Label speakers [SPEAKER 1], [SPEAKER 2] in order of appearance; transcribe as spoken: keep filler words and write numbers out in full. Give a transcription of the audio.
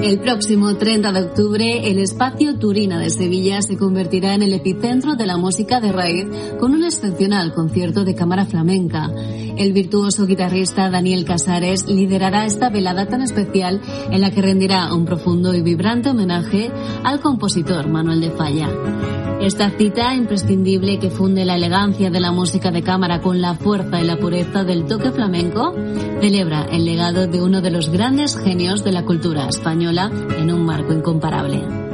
[SPEAKER 1] El próximo treinta de octubre, el Espacio Turina de Sevilla se convertirá en el epicentro de la música de raíz con un excepcional concierto de cámara flamenca. El virtuoso guitarrista Daniel Casares liderará esta velada tan especial en la que rendirá un profundo y vibrante homenaje al compositor Manuel de Falla. Esta cita imprescindible que funde la elegancia de la música de cámara con la fuerza y la pureza del toque flamenco celebra el legado de uno de los grandes genios de la cultura española en un marco incomparable.